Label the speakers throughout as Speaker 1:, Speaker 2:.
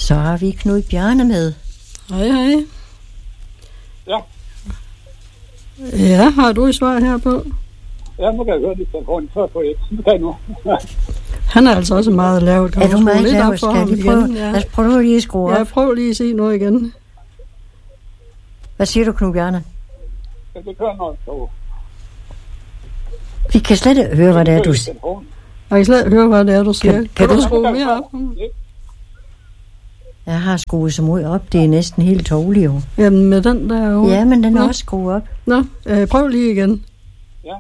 Speaker 1: Så har vi Knud Bjarne med.
Speaker 2: Hej.
Speaker 3: Ja.
Speaker 2: Ja, har du et svar her på?
Speaker 3: Ja, nu kan jeg høre dit telefon. Så på et. Nu kan jeg nu.
Speaker 2: Han er altså også meget lavt.
Speaker 1: Er du meget lavt? Skal vi prøve?
Speaker 2: Ja.
Speaker 1: Lad os prøve lige at skrue op.
Speaker 2: Ja, prøv lige at sige noget igen.
Speaker 1: Hvad siger du, Knud Bjarne?
Speaker 3: Ja, det kører noget på.
Speaker 1: Vi kan slet ikke høre, hvad det er, du siger.
Speaker 2: Jeg kan slet høre, hvad det er, du siger. Kan du skrue mere op?
Speaker 1: Jeg har skruet så meget op. Det er næsten helt tårligt, jo.
Speaker 2: Jamen, med den der jo.
Speaker 1: Ja, men den er også skruet op.
Speaker 2: Nå, prøv lige igen.
Speaker 3: Ja.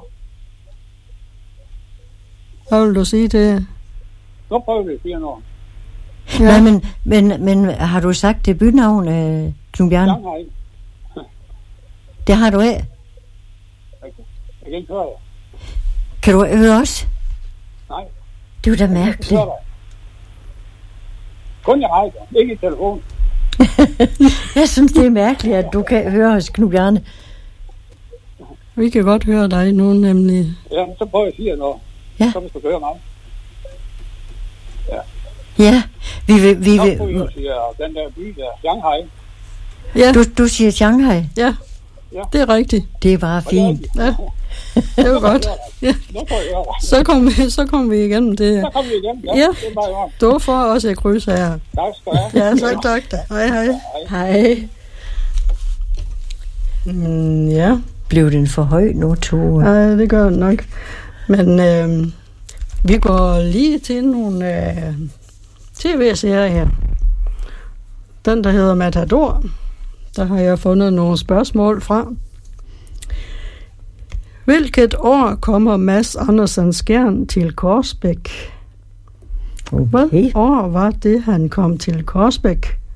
Speaker 2: Hvad vil du sige til?
Speaker 3: Nu prøver vi 4 år.
Speaker 1: Ja. Nej, men har du sagt det bynavn, Knud Bjarne?
Speaker 3: Shanghai.
Speaker 1: Det har du ikke.
Speaker 3: Jeg kan ikke høre dig.
Speaker 1: Kan du høre os?
Speaker 3: Nej.
Speaker 1: Det er jo da mærkeligt.
Speaker 3: Kun i radio, ikke i telefon.
Speaker 1: Jeg synes, det er mærkeligt, at du kan høre os, Knud Bjarne.
Speaker 2: Vi kan godt høre dig nu, nemlig.
Speaker 3: Ja, så prøver jeg at sige noget.
Speaker 1: Ja.
Speaker 3: Så hvis du kan høre mig. Ja.
Speaker 1: Ja, vi vil...
Speaker 3: Så kunne jeg sige, den der by der, Shanghai.
Speaker 2: Ja.
Speaker 1: Du siger Shanghai?
Speaker 2: Ja, det er rigtigt.
Speaker 1: Det er bare fint.
Speaker 2: Ja, det var godt. Ja. Så kom vi igennem det.
Speaker 3: Så kom vi igennem, ja.
Speaker 2: Ja.
Speaker 3: Det er bare godt.
Speaker 2: Du får også et kryds her.
Speaker 3: Tak skal du have.
Speaker 2: Ja, så tak da. Hej.
Speaker 1: Hej.
Speaker 2: Ja.
Speaker 1: Blev den for høj nu, Tove?
Speaker 2: Nej, det gør den nok. Men vi går lige til nogle tv-serier her. Den, der hedder Matador. Der har jeg fundet nogle spørgsmål fra. Hvilket år kommer Mads Andersen Skjern til Korsbæk?
Speaker 1: Okay.
Speaker 2: Hvad år var det, han kom til Korsbæk?